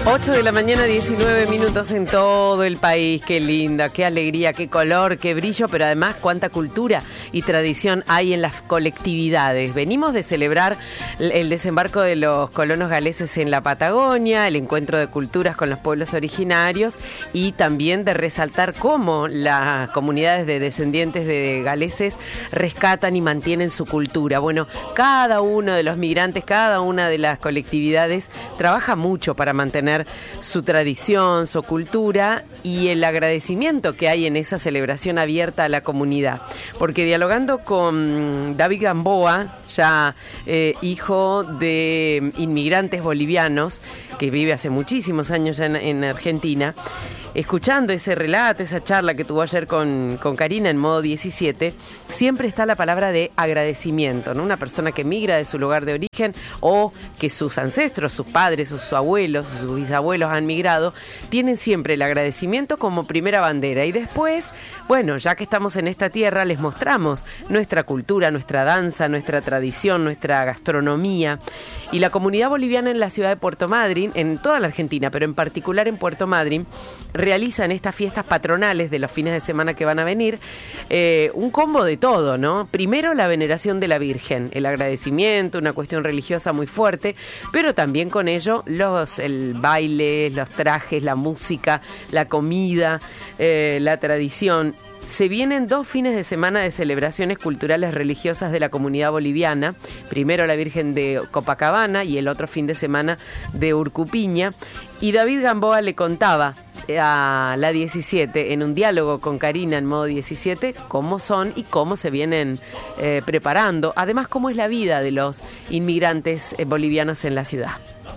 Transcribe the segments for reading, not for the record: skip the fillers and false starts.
8 de la mañana, 19 minutos en todo el país. Qué linda, qué alegría, qué color, qué brillo, pero además cuánta cultura y tradición hay en las colectividades. Venimos de celebrar el desembarco de los colonos galeses en la Patagonia, el encuentro de culturas con los pueblos originarios y también de resaltar cómo las comunidades de descendientes de galeses rescatan y mantienen su cultura. Bueno, cada uno de los migrantes, cada una de las colectividades trabaja mucho para mantener su tradición, su cultura y el agradecimiento que hay en esa celebración abierta a la comunidad. Porque dialogando con David Gamboa, ya hijo de inmigrantes bolivianos, que vive hace muchísimos años ya en Argentina, escuchando ese relato, esa charla que tuvo ayer con Karina en Modo 17, siempre está la palabra de agradecimiento, ¿no? Una persona que migra de su lugar de origen o que sus ancestros, sus padres, sus abuelos, sus bisabuelos han migrado, tienen siempre el agradecimiento como primera bandera. Y después, bueno, ya que estamos en esta tierra, les mostramos nuestra cultura, nuestra danza, nuestra tradición, nuestra gastronomía. Y la comunidad boliviana en la ciudad de Puerto Madryn, en toda la Argentina, pero en particular en Puerto Madryn, realizan estas fiestas patronales de los fines de semana que van a venir, un combo de todo, ¿no? Primero la veneración de la Virgen, el agradecimiento, una cuestión religiosa muy fuerte, pero también con ello el baile, los trajes, la música, la comida, la tradición. Se vienen 2 fines de semana de celebraciones culturales religiosas de la comunidad boliviana, primero la Virgen de Copacabana y el otro fin de semana de Urcupiña, y David Gamboa le contaba a la 17, en un diálogo con Karina en Modo 17, cómo son y cómo se vienen preparando, además cómo es la vida de los inmigrantes bolivianos en la ciudad.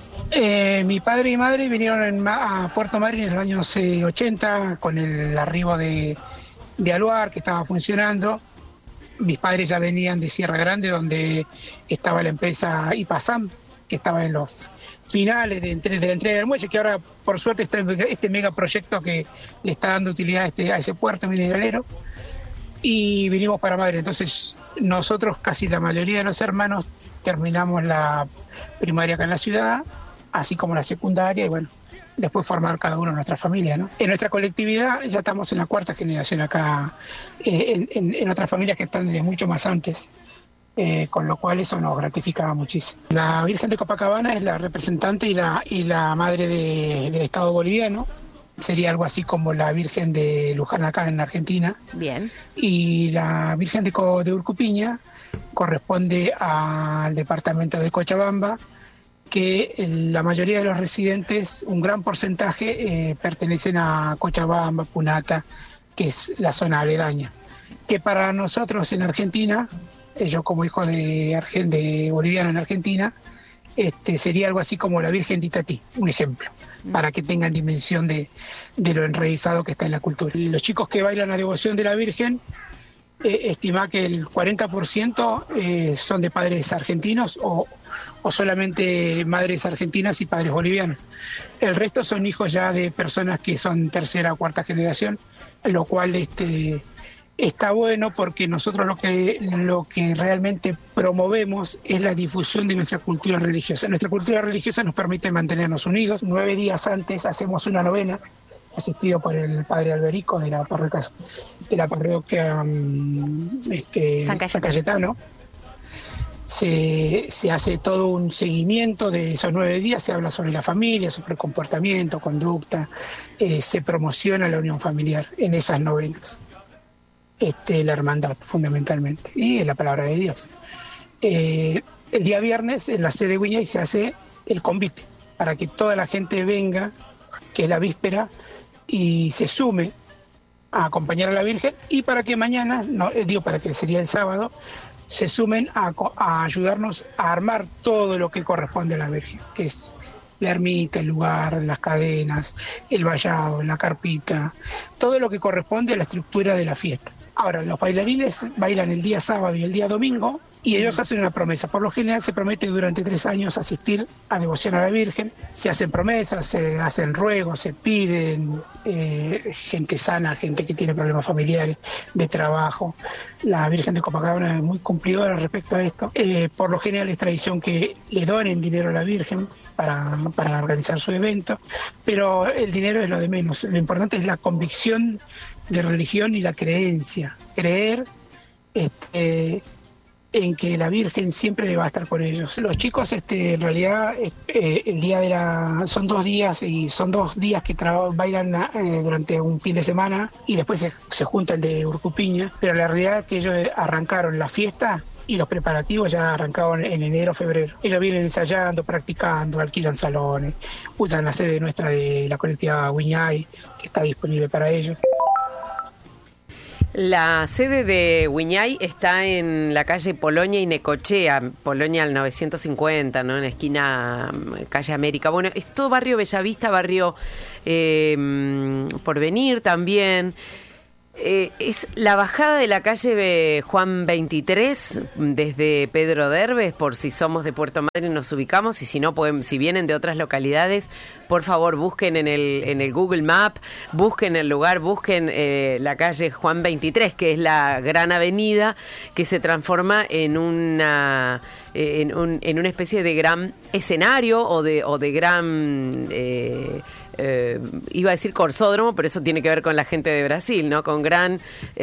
Mi padre y madre vinieron a Puerto Madryn en los años 80 con el arribo de Aluar, que estaba funcionando. Mis padres ya venían de Sierra Grande, donde estaba la empresa IPASAM, que estaba en los finales de la entrega del muelle, que ahora por suerte está este megaproyecto que le está dando utilidad a ese puerto mineralero, y vinimos para Madrid. Entonces nosotros, casi la mayoría de los hermanos, terminamos la primaria acá en la ciudad, así como la secundaria, y bueno, después formar cada uno nuestra familia, ¿no? En nuestra colectividad ya estamos en la 4ª generación acá, en otras familias que están desde mucho más antes, con lo cual eso nos gratificaba muchísimo. La Virgen de Copacabana es la representante y la madre del Estado boliviano. Sería algo así como la Virgen de Luján acá en Argentina. Bien. Y la Virgen de Urcupiña corresponde al departamento de Cochabamba, que la mayoría de los residentes, un gran porcentaje, pertenecen a Cochabamba, Punata, que es la zona aledaña. Que para nosotros en Argentina, yo como hijo de boliviano en Argentina, sería algo así como la Virgen de Itatí, un ejemplo, para que tengan dimensión de lo enraizado que está en la cultura. Los chicos que bailan la devoción de la Virgen, estima que el 40% son de padres argentinos o solamente madres argentinas y padres bolivianos. El resto son hijos ya de personas que son 3ª o 4ª generación, lo cual está bueno, porque nosotros lo que realmente promovemos es la difusión de nuestra cultura religiosa. Nuestra cultura religiosa nos permite mantenernos unidos. 9 días antes hacemos una novena, asistido por el padre Alberico de la parroquia San Cayetano. Se hace todo un seguimiento de esos 9 días, se habla sobre la familia, sobre el comportamiento, conducta, se promociona la unión familiar en esas novenas, la hermandad fundamentalmente, y la palabra de Dios. El día viernes en la sede de Guiñay se hace el convite, para que toda la gente venga, que es la víspera, y se sume a acompañar a la Virgen, y para que mañana, para que sería el sábado, se sumen a ayudarnos a armar todo lo que corresponde a la Virgen, que es la ermita, el lugar, las cadenas, el vallado, la carpita, todo lo que corresponde a la estructura de la fiesta. Ahora, los bailarines bailan el día sábado y el día domingo, y ellos hacen una promesa. Por lo general se promete durante 3 años asistir a devoción a la Virgen, se hacen promesas, se hacen ruegos, se piden gente sana, gente que tiene problemas familiares, de trabajo. La Virgen de Copacabana es muy cumplidora respecto a esto. Por lo general es tradición que le donen dinero a la Virgen para organizar su evento, pero el dinero es lo de menos. Lo importante es la convicción de religión y la creencia, creer en que la Virgen siempre va a estar con ellos. Los chicos, en realidad, el día son 2 días y son 2 días que bailan durante un fin de semana y después se junta el de Urcupiña, pero la realidad es que ellos arrancaron la fiesta y los preparativos ya arrancaron en enero, febrero. Ellos vienen ensayando, practicando, alquilan salones, usan la sede nuestra de la colectiva Wiñay, que está disponible para ellos. La sede de Wiñay está en la calle Polonia y Necochea, Polonia al 950, ¿no? En la esquina calle América. Bueno, es todo barrio Bellavista, barrio Porvenir también. Es la bajada de la calle Juan 23 desde Pedro Derves, por si somos de Puerto Madryn nos ubicamos, y si no, si vienen de otras localidades, por favor busquen en el Google Map, busquen el lugar, busquen la calle Juan 23, que es la gran avenida que se transforma en una especie de gran escenario o de gran iba a decir corsódromo, pero eso tiene que ver con la gente de Brasil, ¿no? Con gran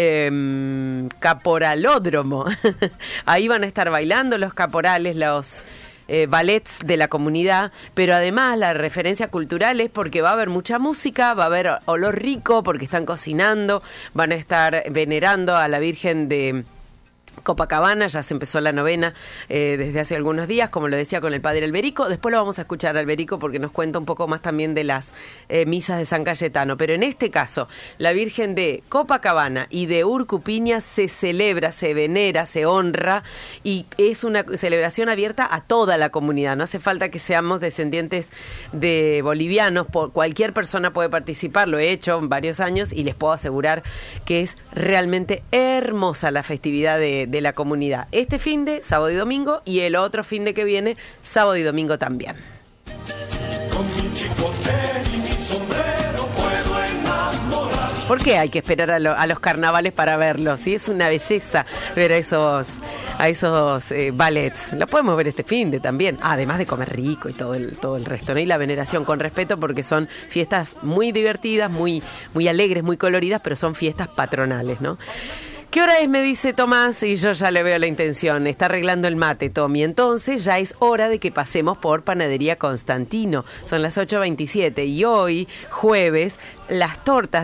caporalódromo. Ahí van a estar bailando los caporales, los ballets de la comunidad, pero además la referencia cultural es porque va a haber mucha música, va a haber olor rico porque están cocinando, van a estar venerando a la Virgen de Copacabana, ya se empezó la novena desde hace algunos días, como lo decía con el padre Alberico. Después lo vamos a escuchar a Alberico porque nos cuenta un poco más también de las misas de San Cayetano. Pero en este caso, la Virgen de Copacabana y de Urcupiña se celebra, se venera, se honra, y es una celebración abierta a toda la comunidad. No hace falta que seamos descendientes de bolivianos, cualquier persona puede participar. Lo he hecho en varios años y les puedo asegurar que es realmente hermosa la festividad de la comunidad. Este finde, sábado y domingo, y el otro finde que viene, sábado y domingo también. Con mi chicote y mi sombrero puedo enamorar. ¿Por qué hay que esperar a los carnavales para verlos? ¿Sí? Es una belleza ver a esos ballets. Lo podemos ver este finde también, además de comer rico y todo el resto, ¿no? Y la veneración con respeto, porque son fiestas muy divertidas, muy, muy alegres, muy coloridas, pero son fiestas patronales, ¿no? ¿Qué hora es? Me dice Tomás, y yo ya le veo la intención. Está arreglando el mate, Tommy. Entonces ya es hora de que pasemos por Panadería Constantino. Son las 8:27 y hoy, jueves, las tortas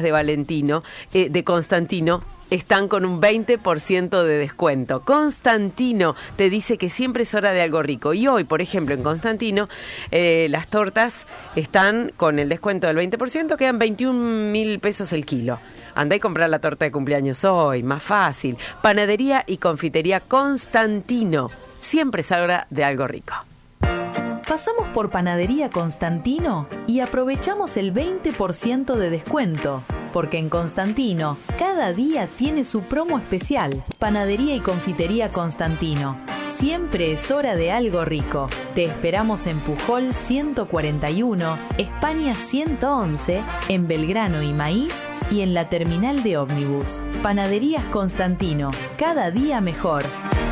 de Constantino están con un 20% de descuento. Constantino te dice que siempre es hora de algo rico. Y hoy, por ejemplo, en Constantino, las tortas están con el descuento del 20%, quedan 21.000 pesos el kilo. Andá y comprar la torta de cumpleaños hoy, más fácil. Panadería y confitería Constantino. Siempre es hora de algo rico. Pasamos por Panadería Constantino y aprovechamos el 20% de descuento. Porque en Constantino, cada día tiene su promo especial. Panadería y confitería Constantino. Siempre es hora de algo rico. Te esperamos en Pujol 141, España 111, en Belgrano y Maíz y en la terminal de ómnibus. Panaderías Constantino, cada día mejor.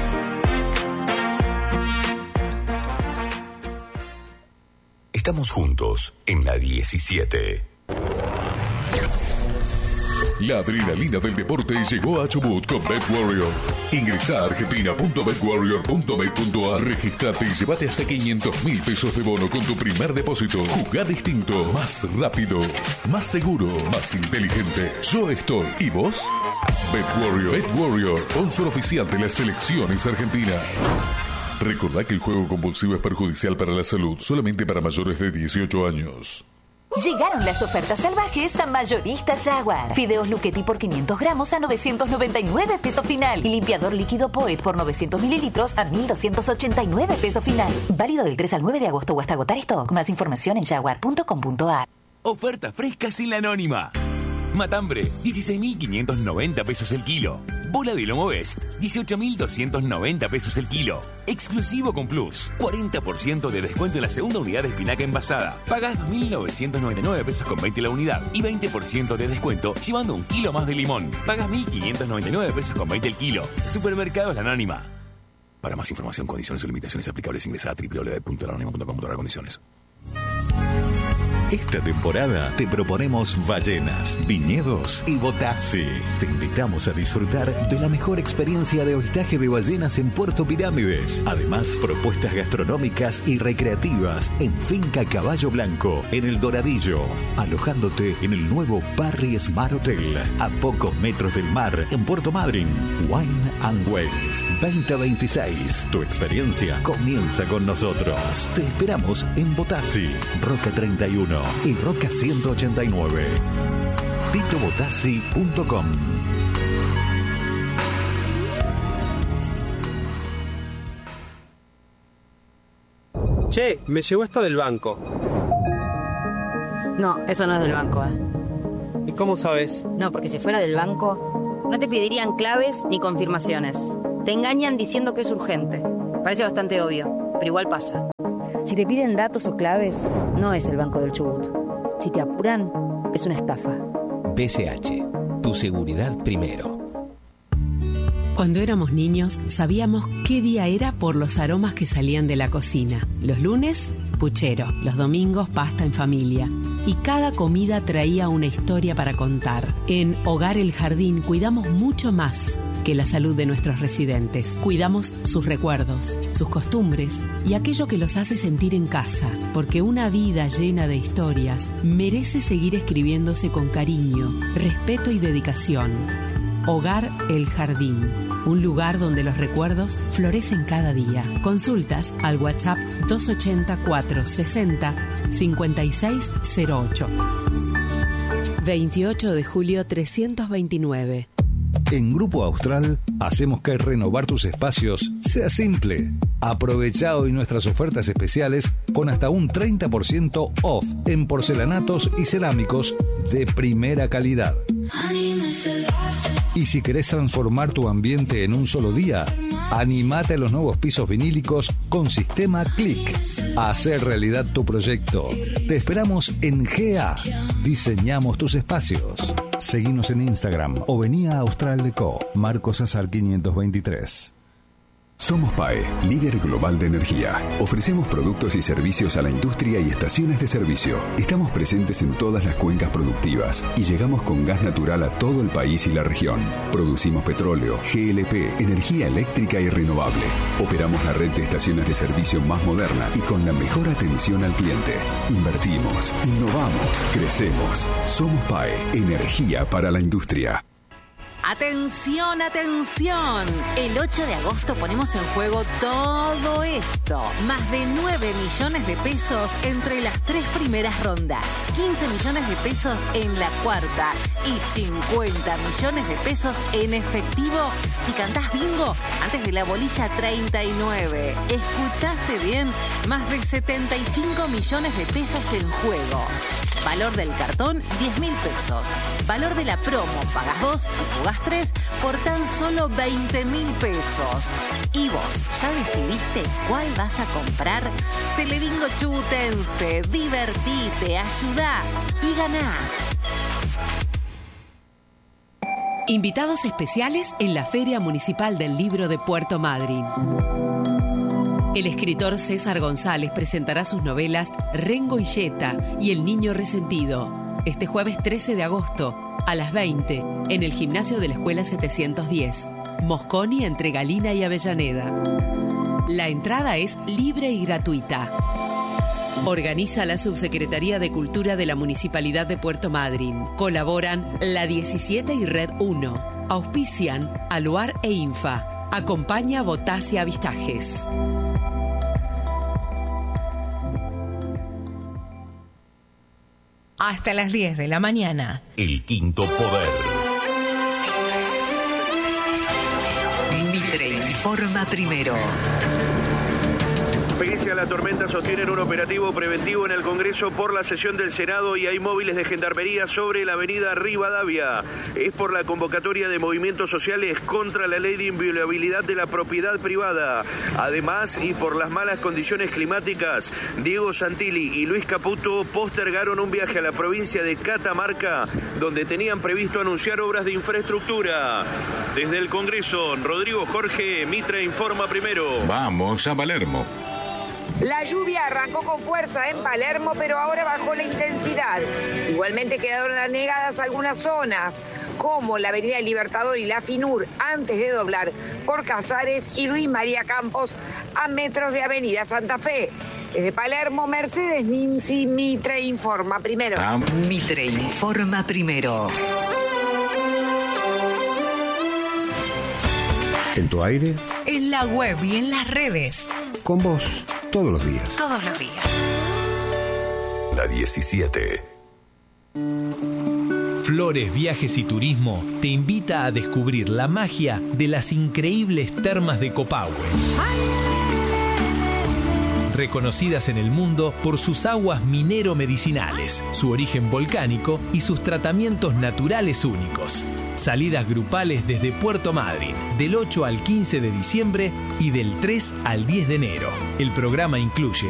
Estamos juntos en la 17. La adrenalina del deporte llegó a Chubut con BetWarrior. Ingresa a argentina.betwarrior.bet.ar, registrate y llévate hasta 500.000 pesos de bono con tu primer depósito. Jugá distinto, más rápido, más seguro, más inteligente. Yo estoy. ¿Y vos? BetWarrior, sponsor oficial de las selecciones argentinas. Recordá que el juego compulsivo es perjudicial para la salud, solamente para mayores de 18 años. Llegaron las ofertas salvajes a Mayoristas Jaguar. Fideos Luchetti por 500 gramos a 999 pesos final. Y limpiador líquido Poet por 900 mililitros a 1.289 pesos final. Válido del 3 al 9 de agosto o hasta agotar stock. Más información en jaguar.com.ar. Oferta fresca sin la anónima. Matambre, 16.590 pesos el kilo. Bola de lomo Best, 18.290 pesos el kilo. Exclusivo con Plus, 40% de descuento en la segunda unidad de espinaca envasada. Pagás 2.999 pesos con 20 la unidad y 20% de descuento llevando un kilo más de limón. Pagás 1.599 pesos con 20 el kilo. Supermercados La Anónima. Para más información, condiciones o limitaciones aplicables, ingresa a www.lanonima.com/condiciones. Esta temporada te proponemos ballenas, viñedos y Botassi. Te invitamos a disfrutar de la mejor experiencia de avistaje de ballenas en Puerto Pirámides. Además, propuestas gastronómicas y recreativas en Finca Caballo Blanco, en El Doradillo. Alojándote en el nuevo Parry Smart Hotel, a pocos metros del mar, en Puerto Madryn. Wine and Wells 2026. Tu experiencia comienza con nosotros. Te esperamos en Botassi, Roca 31 y Roca 189. titobotassi.com. Che, me llegó esto del banco. No, eso no es del banco, ¿Y cómo sabes? No, porque si fuera del banco, no te pedirían claves ni confirmaciones. Te engañan diciendo que es urgente. Parece bastante obvio, pero igual pasa. Si te piden datos o claves, no es el Banco del Chubut. Si te apuran, es una estafa. BCH, tu seguridad primero. Cuando éramos niños, sabíamos qué día era por los aromas que salían de la cocina. Los lunes, puchero. Los domingos, pasta en familia. Y cada comida traía una historia para contar. En Hogar El Jardín cuidamos mucho más que la salud de nuestros residentes. Cuidamos sus recuerdos, sus costumbres y aquello que los hace sentir en casa, porque una vida llena de historias merece seguir escribiéndose con cariño, respeto y dedicación. Hogar El Jardín, un lugar donde los recuerdos florecen cada día. Consultas al WhatsApp 284 60 5608. 28 de julio 329. En Grupo Austral hacemos que renovar tus espacios sea simple. Aprovecha hoy nuestras ofertas especiales con hasta un 30% off en porcelanatos y cerámicos de primera calidad. Y si querés transformar tu ambiente en un solo día, animate a los nuevos pisos vinílicos con sistema Click. Hacer realidad tu proyecto. Te esperamos en GA. Diseñamos tus espacios. Seguinos en Instagram o vení a Austral Deco, Marcos Azar 523. Somos PAE, líder global de energía. Ofrecemos productos y servicios a la industria y estaciones de servicio. Estamos presentes en todas las cuencas productivas y llegamos con gas natural a todo el país y la región. Producimos petróleo, GLP, energía eléctrica y renovable. Operamos la red de estaciones de servicio más moderna y con la mejor atención al cliente. Invertimos, innovamos, crecemos. Somos PAE, energía para la industria. ¡Atención, atención! El 8 de agosto ponemos en juego todo esto. Más de 9 millones de pesos entre las 3 primeras rondas. 15 millones de pesos en la cuarta. Y 50 millones de pesos en efectivo si cantás bingo antes de la bolilla 39. ¿Escuchaste bien? Más de 75 millones de pesos en juego. Valor del cartón, 10.000 pesos. Valor de la promo, pagas 2 y jugás 3 por tan solo 20.000 pesos. ¿Y vos ya decidiste cuál vas a comprar? Telebingo Chubutense, divertite, ayudá y ganá. Invitados especiales en la Feria Municipal del Libro de Puerto Madryn. El escritor César González presentará sus novelas Rengo y Yeta y El Niño Resentido este jueves 13 de agosto a las 20 en el gimnasio de la Escuela 710, Mosconi entre Galina y Avellaneda. La entrada es libre y gratuita. Organiza la Subsecretaría de Cultura de la Municipalidad de Puerto Madryn. Colaboran La 17 y Red 1. Auspician Aluar e Infa. Acompaña Botassi Avistajes. Hasta las 10 de la mañana. El Quinto Poder. Mitre informa primero. Pese a la tormenta, sostienen un operativo preventivo en el Congreso por la sesión del Senado y hay móviles de gendarmería sobre la avenida Rivadavia. Es por la convocatoria de movimientos sociales contra la ley de inviolabilidad de la propiedad privada. Además, y por las malas condiciones climáticas, Diego Santilli y Luis Caputo postergaron un viaje a la provincia de Catamarca, donde tenían previsto anunciar obras de infraestructura. Desde el Congreso, Rodrigo Jorge, Mitre informa primero. Vamos a Palermo. La lluvia arrancó con fuerza en Palermo, pero ahora bajó la intensidad. Igualmente quedaron anegadas algunas zonas, como la Avenida Libertador y la Finur, antes de doblar por Casares y Luis María Campos, a metros de Avenida Santa Fe. Desde Palermo, Mercedes Ninzi, Mitre informa primero. Mitre informa primero. ¿En tu aire? En la web y en las redes. Con vos, todos los días. Todos los días. La 17. Flores, Viajes y Turismo te invita a descubrir la magia de las increíbles termas de Copahue. Reconocidas en el mundo por sus aguas minero-medicinales, su origen volcánico y sus tratamientos naturales únicos. Salidas grupales desde Puerto Madryn, del 8 al 15 de diciembre y del 3 al 10 de enero. El programa incluye